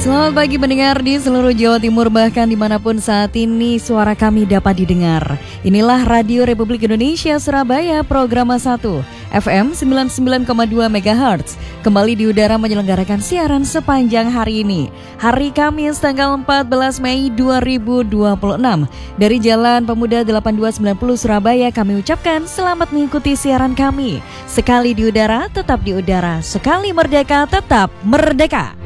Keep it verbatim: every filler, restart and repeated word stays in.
Selamat pagi pendengar di seluruh Jawa Timur, bahkan dimanapun saat ini suara kami dapat didengar. Inilah Radio Republik Indonesia Surabaya, Programa satu F M sembilan puluh sembilan koma dua megahertz. Kembali di udara menyelenggarakan siaran sepanjang hari ini, hari Kamis tanggal empat belas Mei dua ribu dua puluh enam. Dari Jalan Pemuda delapan dua sembilan nol Surabaya kami ucapkan selamat mengikuti siaran kami. Sekali di udara, tetap di udara. Sekali merdeka, tetap merdeka.